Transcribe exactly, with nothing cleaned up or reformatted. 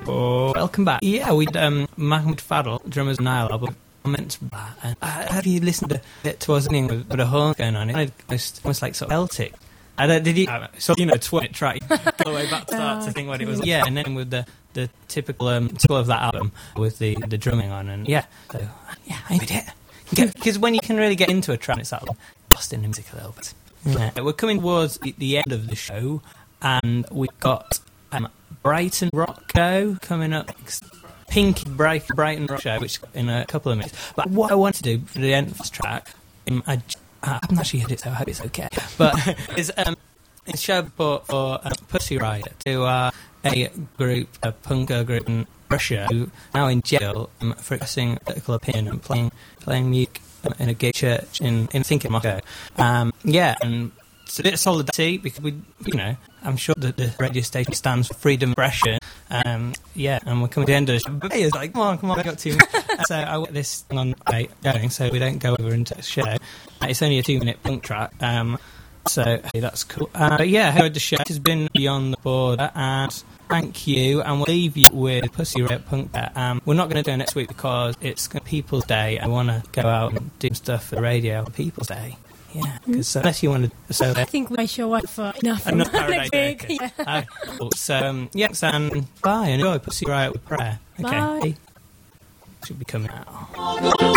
Oh, welcome back. Yeah, we um, Mahmoud Fadl, drummers of Nile album. Comments that. And uh, have you listened to it towards the ending with, with a horn going on? It was almost like sort of Celtic. I don't, did you? Uh, so you know, twenty track all the way back to start to think what it was. Yeah, and then with the the typical um, tour of that album with the the drumming on, and yeah, so yeah, I enjoyed it. Because when you can really get into a track, it's that lost in the music a little bit. Yeah. We're coming towards the end of the show, and we've got um, Brighton Rock Show coming up. Pink Bright, Brighton Rock Show, which in a couple of minutes. But what I want to do for the end of this track, um, I, I haven't actually heard it, so I hope it's okay. But is um, it's show for, for uh, Pussy Riot, to uh, a group, a punk group in Russia, who are now in jail um, for expressing political opinion and playing playing music um, in a gay church in, in I think in Moscow. Um, yeah, and it's a bit of solidarity because we, you know, I'm sure that the radio station stands for freedom of expression. Um, yeah, and we're coming to the end of the show. But it's like, come on, come on, I got two minutes. So I want this thing on right, going so we don't go over into the show. It's only a two-minute punk track, um, so hey, that's cool. Uh, but yeah, I heard the show. It has been Beyond the Border, and thank you. And we'll leave you with Pussy Riot Punk there. Um, we're not going to do it next week because it's People's Day. I want to go out and do stuff for the radio on People's Day. Yeah, because uh, unless you want to... So, I think we might show up for enough, enough next week. Okay. Yeah. Uh, cool. So, um, yeah, and bye, and enjoy Pussy Riot with prayer. Okay. Bye. Should be coming out.